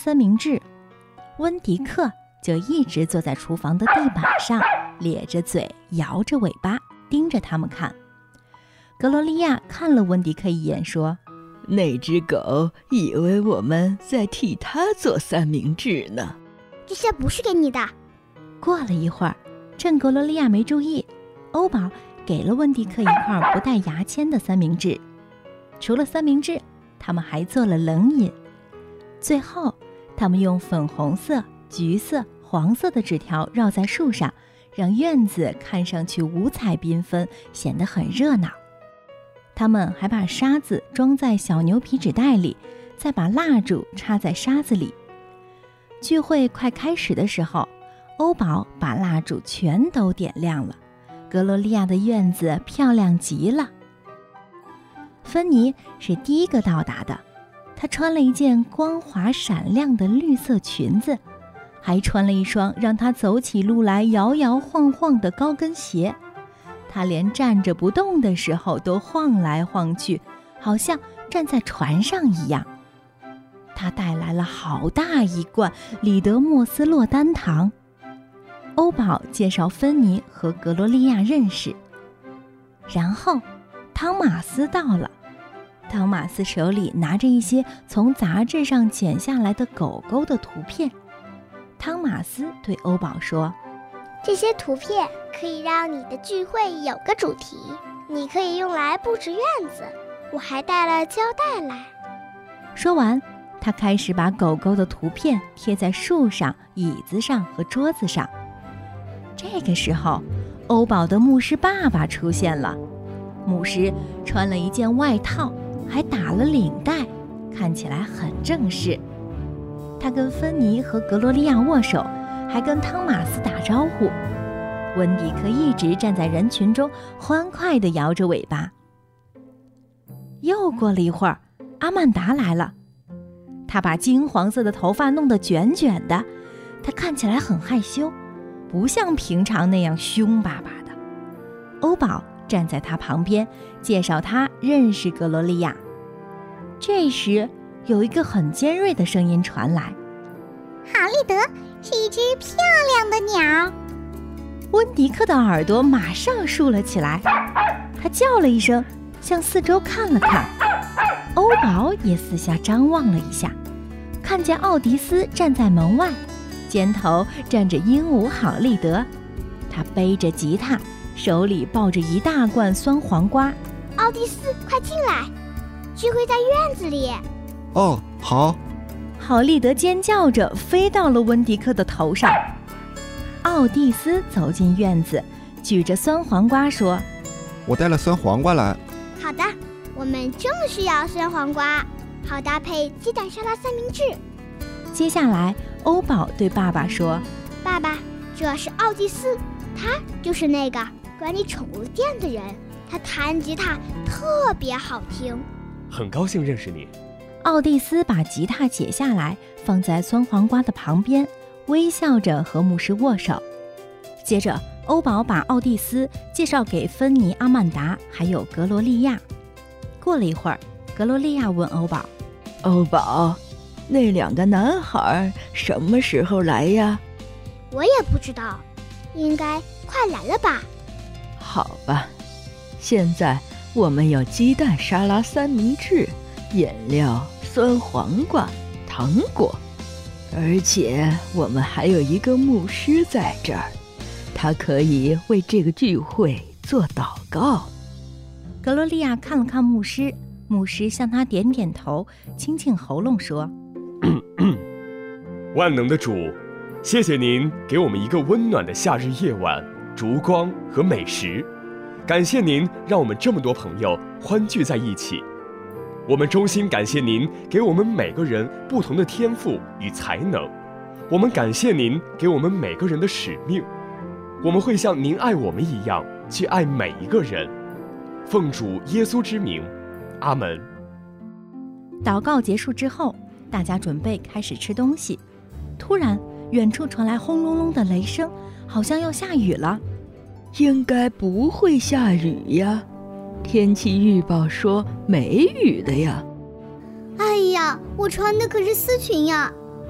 三明治，温迪克就一直坐在厨房的地板上，咧着嘴，摇着尾巴，盯着他们看。格罗利亚看了温迪克一眼，说： 那只狗以为我们在替它做三明治呢。 这些不是给你的。 过了一会儿，趁格罗利亚没注意，欧宝给了温迪克一块不带牙签的三明治。除了三明治，他们还做了冷饮。最后，他们用粉红色、橘色、黄色的纸条绕在树上，让院子看上去五彩缤纷，显得很热闹。他们还把沙子装在小牛皮纸袋里，再把蜡烛插在沙子里。聚会快开始的时候，欧宝把蜡烛全都点亮了，格罗利亚的院子漂亮极了。芬妮是第一个到达的，她穿了一件光滑闪亮的绿色裙子，还穿了一双让她走起路来摇摇晃晃的高跟鞋。她连站着不动的时候都晃来晃去，好像站在船上一样。她带来了好大一罐里德莫斯洛丹糖。欧宝介绍芬妮和格罗利亚认识，然后汤马斯到了。汤马斯手里拿着一些从杂志上剪下来的狗狗的图片。汤马斯对欧宝说： 这些图片可以让你的聚会有个主题，你可以用来布置院子。我还带了胶带来。 说完，他开始把狗狗的图片贴在树上、椅子上和桌子上。这个时候，欧宝的牧师爸爸出现了。牧师穿了一件外套，还打了领带，看起来很正式。他跟芬妮和格罗利亚握手，还跟汤马斯打招呼。温迪克一直站在人群中，欢快地摇着尾巴。又过了一会儿，阿曼达来了。她把金黄色的头发弄得卷卷的，她看起来很害羞，不像平常那样凶巴巴的。欧宝站在她旁边，介绍她认识格罗利亚。这时，有一个很尖锐的声音传来： 好利德是一只漂亮的鸟。 温迪克的耳朵马上竖了起来，他叫了一声，向四周看了看。欧宝也四下张望了一下，看见奥迪斯站在门外，肩头站着鹦鹉好利德，他背着吉他，手里抱着一大罐酸黄瓜。 奥迪斯，快进来，聚会在院子里。 哦，好。 好利德尖叫着飞到了温迪克的头上。奥蒂斯走进院子，举着酸黄瓜说： 我带了酸黄瓜来。 好的，我们正需要酸黄瓜，好搭配鸡蛋沙拉三明治。 接下来，欧宝对爸爸说： 爸爸，这是奥蒂斯，他就是那个管理宠物店的人，他弹吉他特别好听。 很高兴认识你。 奥蒂斯把吉他解下来，放在酸黄瓜的旁边，微笑着和牧师握手。接着，欧宝把奥蒂斯介绍给芬妮、阿曼达还有格罗利亚。过了一会儿，格罗利亚问欧宝： 欧宝，那两个男孩什么时候来呀？ 我也不知道，应该快来了吧。 好吧，现在我们有鸡蛋沙拉三明治、饮料、酸黄瓜、糖果，而且我们还有一个牧师在这儿，他可以为这个聚会做祷告。 格罗利亚看了看牧师，牧师向他点点头，清清喉咙说： 万能的主，谢谢您给我们一个温暖的夏日夜晚，烛光和美食。感谢您让我们这么多朋友欢聚在一起。我们衷心感谢您给我们每个人不同的天赋与才能。我们感谢您给我们每个人的使命。我们会像您爱我们一样去爱每一个人。奉主耶稣之名，阿门。 祷告结束之后，大家准备开始吃东西。突然，远处传来轰隆隆的雷声，好像要下雨了。 应该不会下雨呀，天气预报说没雨的呀。 哎呀，我穿的可是丝裙呀，